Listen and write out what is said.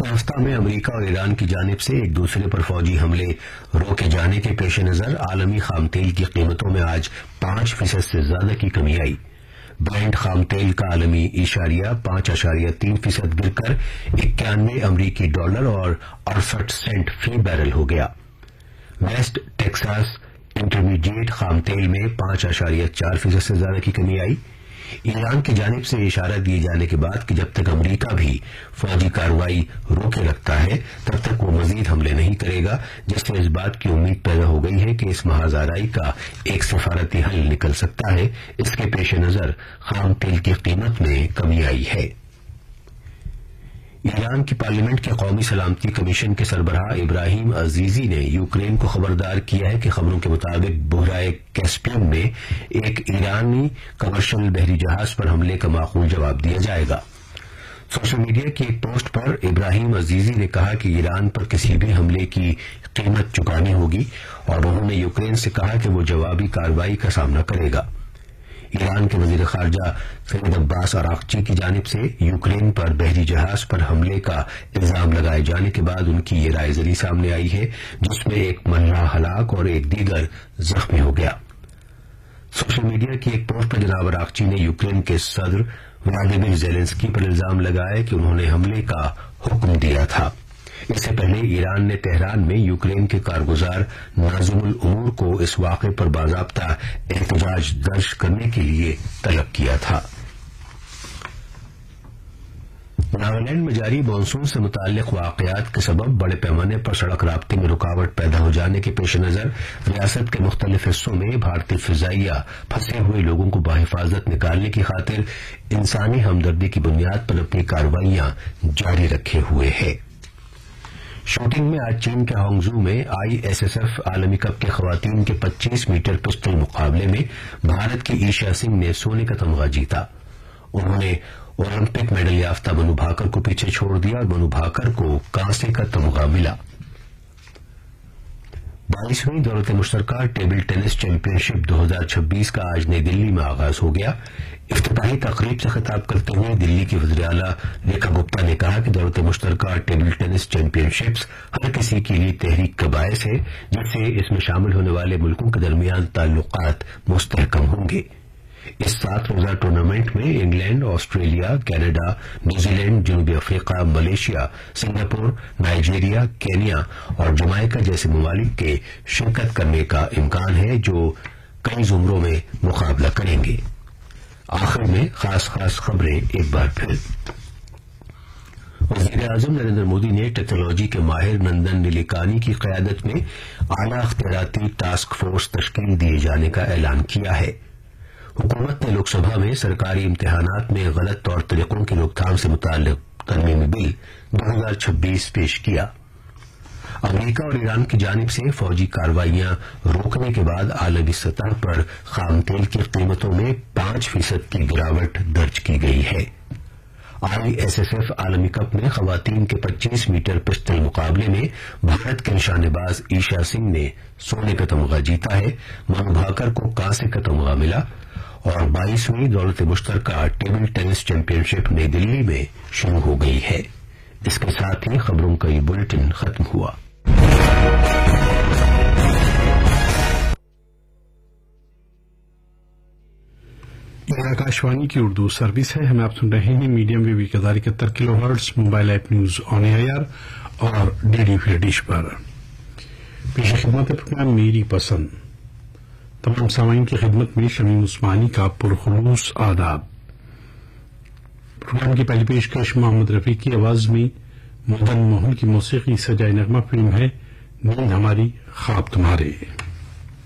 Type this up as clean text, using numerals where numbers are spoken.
گزشتہ ہفتہ میں امریکہ اور ایران کی جانب سے ایک دوسرے پر فوجی حملے روکے جانے کے پیش نظر عالمی خام تیل کی قیمتوں میں آج 5% سے زیادہ کی کمی آئی۔ برینٹ خام تیل کا عالمی اشاریہ 5.3% گر کر 91 امریکی ڈالر اور 68 سینٹ فی بیرل ہو گیا۔ ویسٹ ٹیکساس انٹرمیڈیٹ خام تیل میں 5.4% سے زیادہ کی کمی آئی۔ ایران کی جانب سے اشارہ دیے جانے کے بعد کہ جب تک امریکہ بھی فوجی کارروائی روکے رکھتا ہے تب تک وہ مزید حملے نہیں کرے گا، جس سے اس بات کی امید پیدا ہو گئی ہے کہ اس محاذ-آرائی کا ایک سفارتی حل نکل سکتا ہے۔ اس کے پیش نظر خام تیل کی قیمت میں کمی آئی ہے۔ ایران کی پارلیمنٹ کے قومی سلامتی کمیشن کے سربراہ ابراہیم عزیزی نے یوکرین کو خبردار کیا ہے کہ خبروں کے مطابق بحیرہ کیسپیئن میں ایک ایرانی کمرشل بحری جہاز پر حملے کا معقول جواب دیا جائے گا۔ سوشل میڈیا کی ایک پوسٹ پر ابراہیم عزیزی نے کہا کہ ایران پر کسی بھی حملے کی قیمت چکانی ہوگی اور انہوں نے یوکرین سے کہا کہ وہ جوابی کارروائی کا سامنا کرے گا۔ ایران کے وزیر خارجہ سید عباس عراقچی کی جانب سے یوکرین پر بحری جہاز پر حملے کا الزام لگائے جانے کے بعد ان کی یہ رائے زنی سامنے آئی ہے، جس میں ایک ملح ہلاک اور ایک دیگر زخمی ہو گیا۔ سوشل میڈیا کی ایک پوسٹ پر جناب عراقچی نے یوکرین کے صدر ولادیمیر زیلنسکی پر الزام لگایا کہ انہوں نے حملے کا حکم دیا تھا۔ اس سے پہلے ایران نے تہران میں یوکرین کے کارگزار ناظم الامور کو اس واقعے پر باضابطہ احتجاج درج کرنے کے لیے طلب کیا تھا۔ ناگالینڈ میں جاری مانسون سے متعلق واقعات کے سبب بڑے پیمانے پر سڑک رابطے میں رکاوٹ پیدا ہو جانے کے پیش نظر ریاست کے مختلف حصوں میں بھارتی فضائیہ پھنسے ہوئے لوگوں کو بحفاظت نکالنے کی خاطر انسانی ہمدردی کی بنیاد پر اپنی کارروائیاں جاری رکھے ہوئے ہے۔ شوٹنگ میں آج چین کے ہانگزو میں ISSF عالمی کپ کے خواتین کے 25 میٹر پسٹل مقابلے میں بھارت کی ایشا سنگھ نے سونے کا تمغہ جیتا۔ انہوں نے اولمپک میڈل یافتہ منو بھاکر کو پیچھے چھوڑ دیا اور منو بھاکر کو کانسے کا تمغہ ملا۔ 22ویں دولت مشترکہ ٹیبل ٹینس چیمپئن شپ 2026 کا آج نئی دلی میں آغاز ہو گیا۔ افتتاحی تقریب سے خطاب کرتے ہوئے دلی کی وزیر اعلیٰ ریکھا گپتا نے کہا کہ دولت مشترکہ ٹیبل ٹینس چیمپئن شپس ہر کسی کے لیے تحریک کا باعث ہے، جس سے اس میں شامل ہونے والے ملکوں کے درمیان تعلقات مستحکم ہوں گے۔ اس 7 روزہ ٹورنامنٹ میں England, Australia, Canada, New Zealand, جنوبی افریقہ، ملیشیا، سنگاپور، نائجیریا، کینیا اور جمائیکا جیسے ممالک کے شرکت کرنے کا امکان ہے، جو کئی زمروں میں مقابلہ کریں گے۔ آخر میں خاص خبریں ایک بار پھر۔ وزیر اعظم نریندر مودی نے ٹیکنالوجی کے ماہر نندن نیلیکانی کی قیادت میں اعلیٰ اختیاراتی ٹاسک فورس تشکیل دیے جانے کا اعلان کیا ہے۔ حکومت نے لوک سبھا میں سرکاری امتحانات میں غلط طور طریقوں کی روک تھام سے متعلق ترمیمی بل 2026 پیش کیا۔ امریکہ اور ایران کی جانب سے فوجی کارروائیاں روکنے کے بعد عالمی سطح پر خام تیل کی قیمتوں میں 5% کی گراوٹ درج کی گئی ہے۔ ISSF عالمی کپ میں خواتین کے 25 میٹر پسٹل مقابلے میں بھارت کے نشانے باز ایشا سنگھ نے سونے کا تمغہ جیتا ہے، منو بھاکر کو کانسے کا تمغہ ملا اور 22ویں دولت مشترکہ ٹیبل ٹینس چیمپئن شپ نئی دلی میں شروع ہو گئی ہے۔ اس کے ساتھ ہی خبروں کا یہ بلیٹن ختم ہوا۔ یہ آکاشوانی کی اردو سروس ہے۔ ہمیں آپ سن رہے ہیں medium view 1071 kilo hertz, mobile app news on year اور DD فری ڈش پر۔ پیش خدمت پروگرام میری پسند۔ تمام سامعین کی خدمت میں شمیم عثمانی کا پرخلوص آداب۔ پروگرام کی پہلی پیشکش محمد رفیع کی آواز میں مدن موہن کی موسیقی سجائے نغمہ فلم ہے نیند ہماری خواب تمہارے۔